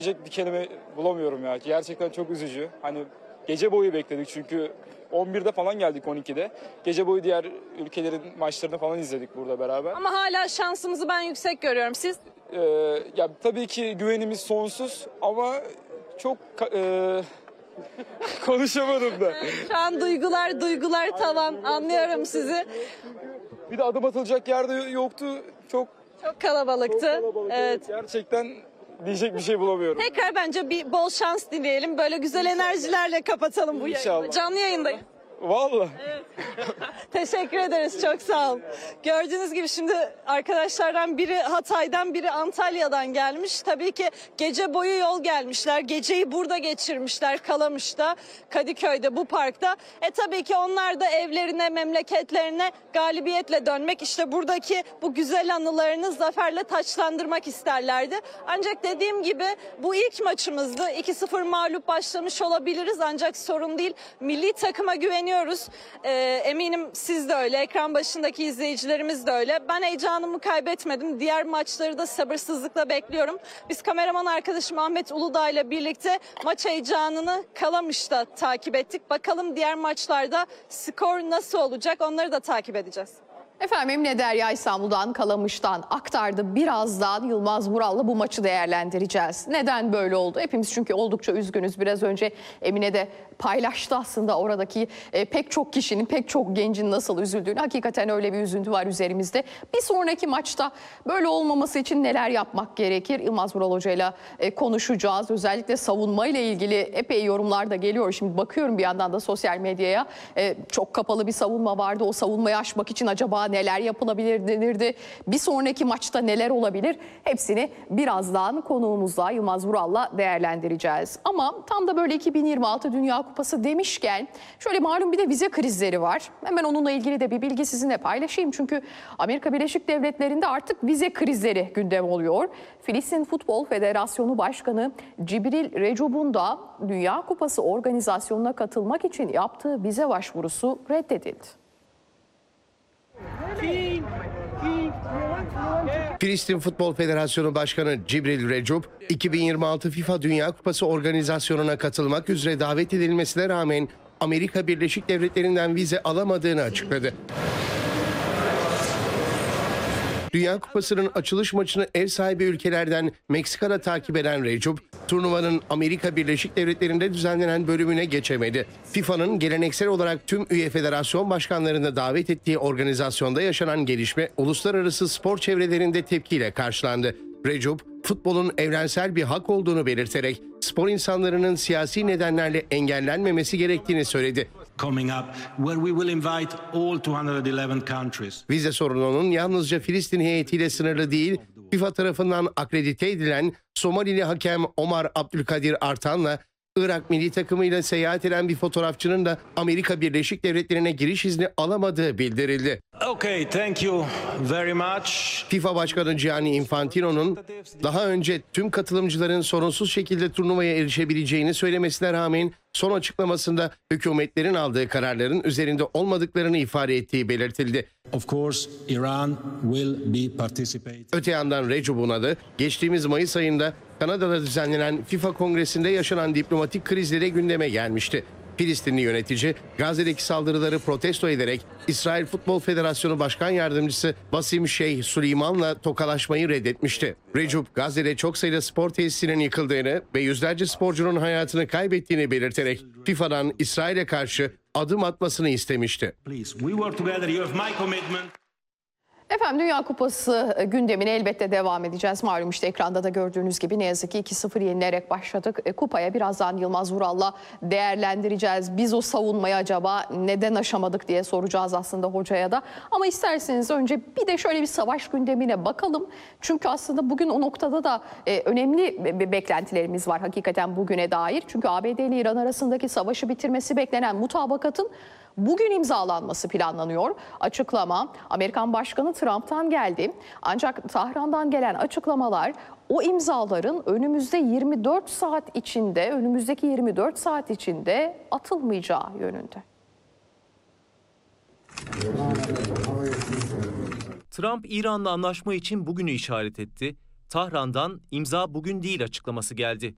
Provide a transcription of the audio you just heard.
Diyecek bir kelime bulamıyorum ya. Gerçekten çok üzücü. Hani gece boyu bekledik çünkü 11'de falan geldik 12'de. Gece boyu diğer ülkelerin maçlarını falan izledik burada beraber. Ama hala şansımızı ben yüksek görüyorum. Siz? Ya tabii ki güvenimiz sonsuz ama çok konuşamadım da. Şu an duygular tavan. Anlıyorum sizi. Bir de adım atılacak yerde yoktu. Çok Kalabalıktı. kalabalık. Evet. Gerçekten diyecek bir şey bulamıyorum. Tekrar bence bir bol şans dileyelim. Böyle güzel enerjilerle kapatalım bu yayını. İnşallah. Canlı yayındayım. Vallahi. Teşekkür ederiz. Çok sağ olun. Gördüğünüz gibi şimdi arkadaşlardan biri Hatay'dan, biri Antalya'dan gelmiş. Tabii ki gece boyu yol gelmişler. Geceyi burada geçirmişler. Kalamış'ta, Kadıköy'de, bu parkta. Tabii ki onlar da evlerine, memleketlerine galibiyetle dönmek, işte buradaki bu güzel anılarını zaferle taçlandırmak isterlerdi. Ancak dediğim gibi bu ilk maçımızdı. 2-0 mağlup başlamış olabiliriz ancak sorun değil. Milli takıma güveniyoruz. Eminim siz de öyle, ekran başındaki izleyicilerimiz de öyle. Ben heyecanımı kaybetmedim. Diğer maçları da sabırsızlıkla bekliyorum. Biz kameraman arkadaşım Ahmet Uludağ ile birlikte maç heyecanını Kalamış'ta takip ettik. Bakalım diğer maçlarda skor nasıl olacak, onları da takip edeceğiz. Efendim Emine Derya İstanbul'dan, Kalamış'tan aktardı. Birazdan Yılmaz Vural'la bu maçı değerlendireceğiz. Neden böyle oldu? Hepimiz çünkü oldukça üzgünüz. Biraz önce Emine de paylaştı aslında oradaki pek çok kişinin, pek çok gencin nasıl üzüldüğünü. Hakikaten öyle bir üzüntü var üzerimizde. Bir sonraki maçta böyle olmaması için neler yapmak gerekir? Yılmaz Vural Hoca'yla konuşacağız. Özellikle savunma ile ilgili epey yorumlar da geliyor. Şimdi bakıyorum bir yandan da sosyal medyaya. Çok kapalı bir savunma vardı. O savunmayı aşmak için acaba neler yapılabilir denirdi. Bir sonraki maçta neler olabilir? Hepsini birazdan konuğumuzla Yılmaz Vural'la değerlendireceğiz. Ama tam da böyle 2026 Dünya Kupası demişken şöyle malum bir de vize krizleri var. Hemen onunla ilgili de bir bilgi sizinle paylaşayım. Çünkü Amerika Birleşik Devletleri'nde artık vize krizleri gündem oluyor. Filistin Futbol Federasyonu Başkanı Cibril Recup'un da Dünya Kupası organizasyonuna katılmak için yaptığı vize başvurusu reddedildi. Filistin Futbol Federasyonu Başkanı Cibril Recup, 2026 FIFA Dünya Kupası organizasyonuna katılmak üzere davet edilmesine rağmen Amerika Birleşik Devletleri'nden vize alamadığını açıkladı. Dünya Kupası'nın açılış maçını ev sahibi ülkelerden Meksika'da takip eden Recup, turnuvanın Amerika Birleşik Devletleri'nde düzenlenen bölümüne geçemedi. FIFA'nın geleneksel olarak tüm üye federasyon başkanlarını davet ettiği organizasyonda yaşanan gelişme uluslararası spor çevrelerinde tepkiyle karşılandı. Recup, futbolun evrensel bir hak olduğunu belirterek spor insanlarının siyasi nedenlerle engellenmemesi gerektiğini söyledi. Vize sorununun yalnızca Filistin heyetiyle sınırlı değil, FIFA tarafından akredite edilen Somalili hakem Omar Abdülkadir Artan'la Irak milli takımıyla seyahat eden bir fotoğrafçının da Amerika Birleşik Devletleri'ne giriş izni alamadığı bildirildi. Okay, thank you very much. FIFA Başkanı Gianni Infantino'nun daha önce tüm katılımcıların sorunsuz şekilde turnuvaya erişebileceğini söylemesine rağmen son açıklamasında hükümetlerin aldığı kararların üzerinde olmadıklarını ifade ettiği belirtildi. Of course, Iran will be participating. Öte yandan Recup'un adı geçtiğimiz Mayıs ayında Kanada'da düzenlenen FIFA Kongresi'nde yaşanan diplomatik krizlere gündeme gelmişti. Filistinli yönetici Gazze'deki saldırıları protesto ederek İsrail Futbol Federasyonu Başkan Yardımcısı Basim Şeyh Süleyman'la tokalaşmayı reddetmişti. Recup, Gazze'de çok sayıda spor tesisinin yıkıldığını ve yüzlerce sporcunun hayatını kaybettiğini belirterek FIFA'dan İsrail'e karşı adım atmasını istemişti. Please, we work together. You have my commitment. Efendim Dünya Kupası gündemine elbette devam edeceğiz. Malum işte ekranda da gördüğünüz gibi ne yazık ki 2-0 yenilerek başladık. Kupaya birazdan Yılmaz Vural'la değerlendireceğiz. Biz o savunmayı acaba neden aşamadık diye soracağız aslında hocaya da. Ama isterseniz önce bir de şöyle bir savaş gündemine bakalım. Çünkü aslında bugün o noktada da önemli beklentilerimiz var hakikaten bugüne dair. Çünkü ABD ile İran arasındaki savaşı bitirmesi beklenen mutabakatın bugün imzalanması planlanıyor. Açıklama Amerikan Başkanı Trump'tan geldi. Ancak Tahran'dan gelen açıklamalar o imzaların önümüzdeki 24 saat içinde atılmayacağı yönünde. Trump İran'la anlaşma için bugünü işaret etti. Tahran'dan imza bugün değil açıklaması geldi.